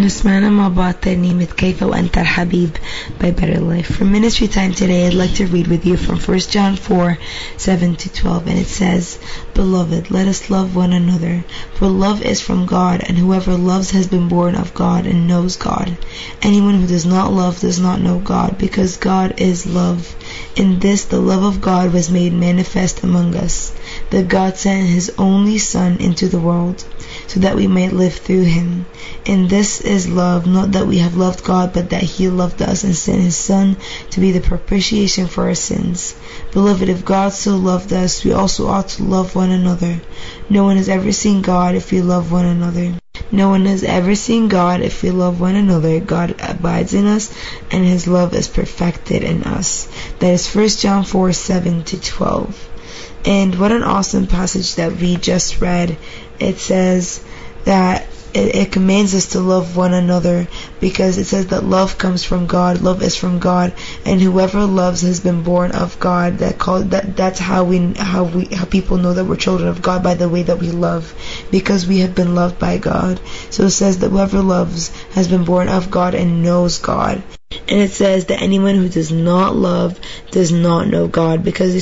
سمعنا مع بعض ترنيمة كيف وأنت الحبيب by Better Life. For ministry time today, I'd like to read with you from 1 John 4:7-12, and it says, Beloved, let us love one another, for love is from God, and whoever loves has been born of God and knows God. Anyone who does not love does not know God, because God is love. In this the love of God was made manifest among us, that God sent His only Son into the world, so that we might live through Him. And this is love, not that we have loved God, but that He loved us and sent His Son to be the propitiation for our sins. Beloved, if God so loved us, we also ought to love one another. No one has ever seen God if we love one another. No one has ever seen God if we love one another. God abides in us, and His love is perfected in us. That is 1 John 4:7-12. And what an awesome passage that we just read. It says that it commands us to love one another, because it says that love comes from God, love is from God, and whoever loves has been born of God. That's how people know that we're children of God, by the way that we love, because we have been loved by God. So it says that whoever loves has been born of God and knows God. And it says that anyone who does not love does not know God, because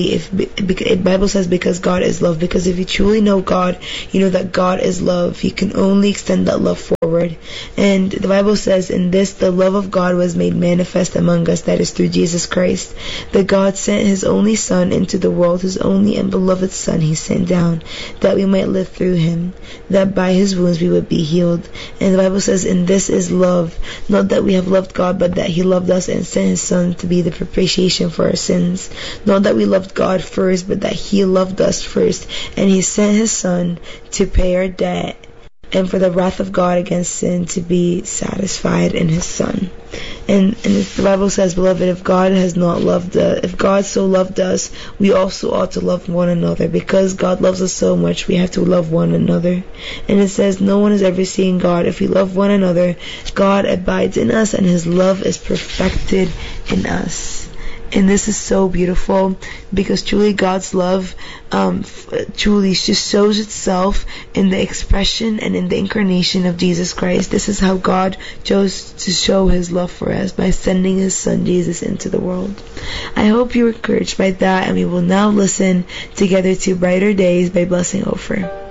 the Bible says because God is love. Because if you truly know God, you know that God is love. He can only extend that love forward. And the Bible says, in this the love of God was made manifest among us, that is through Jesus Christ. That God sent His only Son into the world, His only and beloved Son He sent down, that we might live through Him, that by His wounds we would be healed. And the Bible says, in this is love, not that we have loved God, but that He loved us and sent His Son to be the propitiation for our sins. Not that we loved God first, but that He loved us first, and He sent His Son to pay our debt, and for the wrath of God against sin to be satisfied in His Son. And the Bible says, Beloved, if God so loved us, we also ought to love one another. Because God loves us so much, we have to love one another. And it says, no one has ever seen God. If we love one another, God abides in us, and His love is perfected in us. And this is so beautiful, because truly God's love truly just shows itself in the expression and in the incarnation of Jesus Christ. This is how God chose to show His love for us, by sending His Son Jesus into the world. I hope you were encouraged by that, and we will now listen together to Brighter Days by Blessing Ofer.